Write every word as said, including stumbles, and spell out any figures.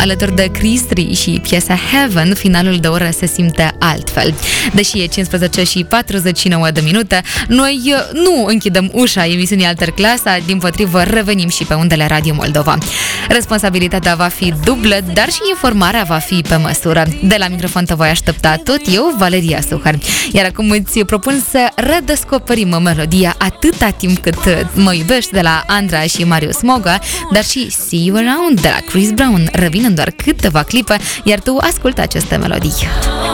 alături de Chris Rea și piesa Heaven, finalul de oră se simte altfel. Deși e cincisprezece și patruzeci și nouă de minute, noi nu închidem ușa emisiunii Alterclasa, dimpotrivă revenim și pe undele Radio Moldova. Responsabilitatea va fi dublă, dar și informarea va fi pe măsură. De la microfon te voi aștepta tot eu, Valeria Suhar. Iar acum îți propun să redescoperim melodia Atâta timp cât mă iubești de la Andra și Marius Moga, dar și See You Around de la Chris Brown. Revin în doar câteva clipe, iar tu ascultă aceste melodii.